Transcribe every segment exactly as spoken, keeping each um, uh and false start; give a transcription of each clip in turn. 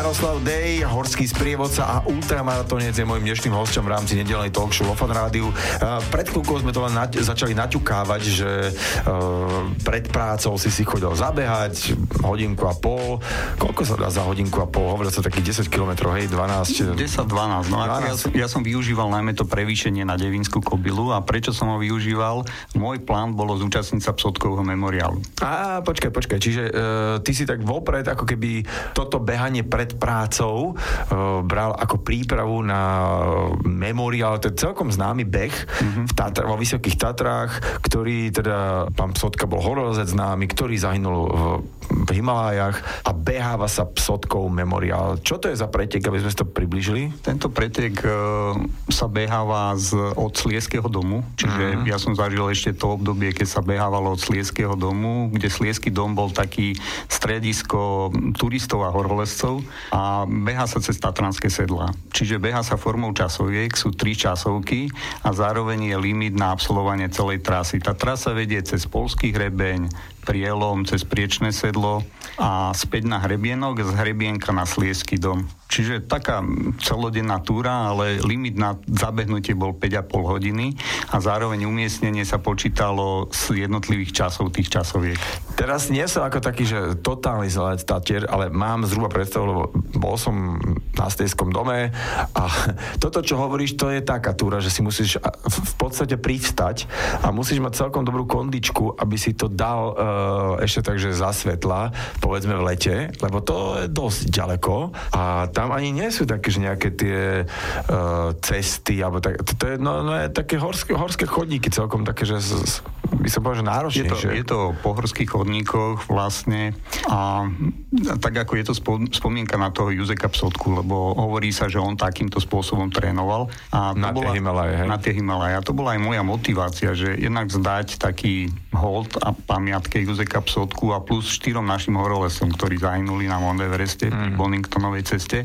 Jaroslav Dej, horský sprievodca a ultramaratónec je môjim dnešným hosťom v rámci nedeľnej talk show vo Fan Rádiu. Pred chvíľkou sme to len nať- začali naťukávať, že uh, pred prácou si si chodil zabehať hodinku a pol. Koľko sa dá za hodinku a pol? Hovoril sa takých desať kilometrov, hej, dvanásť? desať dvanásť. No ako ja, ja som využíval najmä to prevýšenie na Devinskú kobylu a prečo som ho využíval? Môj plán bolo zúčastniť sa Psotkovho memoriálu. Á, počkaj, počkaj. Čiže uh, ty si tak vopred, ako keby toto behanie pred prácou uh, bral ako prípravu na memoriál, to je celkom známy beh mm-hmm. v Tatra, vo Vysokých Tatrách, ktorý teda, pán Psotka bol horolezec známy, ktorý zahynul v, v Himalájach a beháva sa Psotkov memoriál. Čo to je za pretek, aby sme si to priblížili? Tento pretek uh, sa beháva z, od Slieského domu, čiže mm-hmm. ja som zažil ešte to obdobie, keď sa behávalo od Slieského domu, kde Slieský dom bol taký stredisko turistov a horolezcov a beha sa cez Tatranské sedlá. Čiže beha sa formou časoviek, sú tri časovky a zároveň je limit na absolvovanie celej trasy. Tá trasa vedie cez Poľský hrebeň, Prielom, cez Priečné sedlo a späť na Hrebienok, z Hrebienka na Slieský dom. Čiže taká celodenná túra, ale limit na zabehnutie bol päť a pol hodiny a zároveň umiestnenie sa počítalo z jednotlivých časov tých časoviek. Teraz nie som ako taký, že totálny zlec Tatier, ale mám zhruba predstavu, lebo bol som na Stejskom dome a toto, čo hovoríš, to je taká túra, že si musíš v podstate privstať a musíš mať celkom dobrú kondičku, aby si to dal uh, ešte tak, že za svetla, povedzme v lete, lebo to je dosť ďaleko a tam ani nie sú také, že nejaké tie uh, cesty, alebo tak, to, to je, no, no, je také horské, horské chodníky celkom také, že z, by som povedal, že náročnejšie. Je to, je to po horských chodníkoch vlastne a tak ako je to spo, spomienka na toho Juzeka Psotku, lebo hovorí sa, že on takýmto spôsobom trénoval. A to na bola, tie Himalaje, hej? Na tie Himalaje. A to bola aj moja motivácia, že jednak zdať taký hold a pamiatke Juzeka Psotku a plus štyrom našim horolezcom, ktorí zahynuli na Mount Evereste mm. pri Boningtonovej ceste.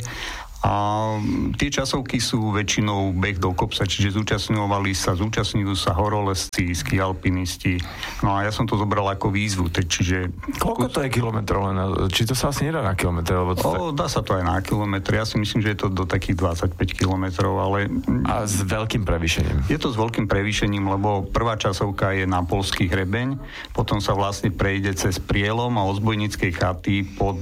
A tie časovky sú väčšinou beh do kopca, čiže zúčastňovali sa, zúčastňujú sa horolezci, skialpinisti. No a ja som to zobral ako výzvu, čiže... Koľko to je kilometrov? Či to sa asi nedá na kilometre? Lebo to o, dá sa to aj na kilometre. Ja si myslím, že je to do takých dvadsaťpäť kilometrov, ale... A s veľkým prevýšením? Je to s veľkým prevýšením, lebo prvá časovka je na Poľský hrebeň, potom sa vlastne prejde cez Prielom a od Zbojníckej chaty pod,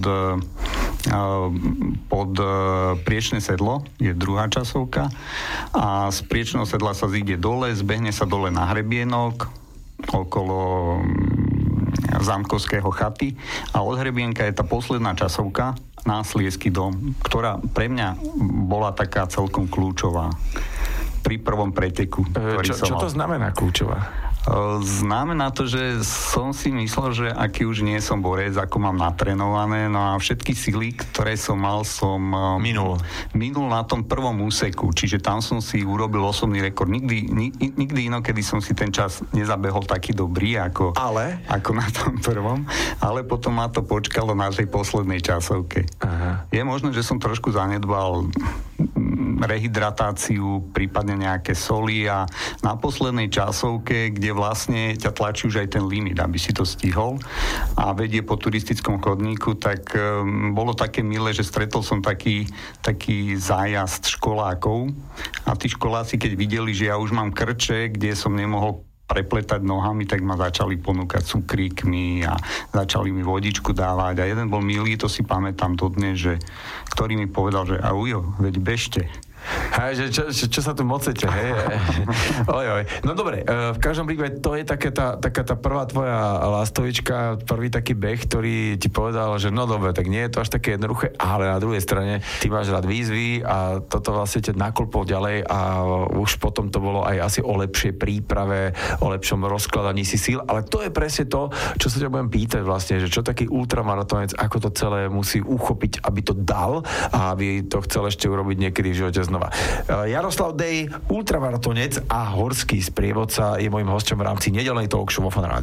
pod Priečné sedlo, je druhá časovka a z Priečného sedla sa zíde dole, zbehne sa dole na Hrebienok okolo Zámkovského chaty a od Hrebienka je tá posledná časovka na Slieský dom, ktorá pre mňa bola taká celkom kľúčová pri prvom preteku. Čo, čo to znamená kľúčová? Znamená to, že som si myslel, že aký už nie som borec, ako mám natrenované, no a všetky sily, ktoré som mal, som minul. minul na tom prvom úseku, čiže tam som si urobil osobný rekord. Nikdy, ni, nikdy inokedy som si ten čas nezabehol taký dobrý, ako, ale? ako na tom prvom, ale potom ma to počkalo na tej poslednej časovke. Aha. Je možné, že som trošku zanedbal rehydratáciu, prípadne nejaké soli a na poslednej časovke, kde vlastne ťa tlačí už aj ten limit, aby si to stihol a vedie po turistickom chodníku, tak um, bolo také milé, že stretol som taký, taký zájazd školákov a tí školáci, keď videli, že ja už mám krče, kde som nemohol prepletať nohami, tak ma začali ponúkať cukríkmi a začali mi vodičku dávať a jeden bol milý, to si pamätám dodnes, že, ktorý mi povedal, že a ujo, veď bežte. Hej, že čo, čo, čo sa tu mocete, hej? oj, oj. No dobre, v každom prípade to je také tá, taká tá prvá tvoja lastovička, prvý taký beh, ktorý ti povedal, že no dobre, tak nie je to až také jednoduché, ale na druhej strane ty máš rád výzvy a toto vlastne ťa naklopol ďalej a už potom to bolo aj asi o lepšej príprave, o lepšom rozkladaní si síl, ale to je presne to, čo sa ťa budem pýtať vlastne, že čo taký ultramaratónec, ako to celé musí uchopiť, aby to dal a aby to chcel ešte urobiť niekedy v živote znova. Jaroslav Dej, ultramaratónec a horský sprievodca je môjim hosťom v rámci nedeľnej talk show vo Fan Rádiu.